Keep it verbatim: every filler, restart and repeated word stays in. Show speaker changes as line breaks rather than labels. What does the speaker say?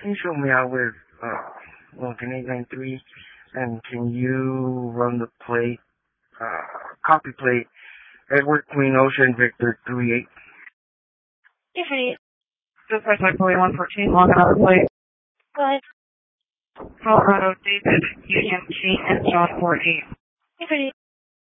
can you show me out with uh, Lincoln eight nine three, and can you run the plate, uh, copy plate, Edward Queen Ocean Victor three eight?
Yes, ready.
Just like my plate one fourteen, logging out of plate.
Go ahead.
Colorado, David, Union, G, and John four eight.
Yes, ready.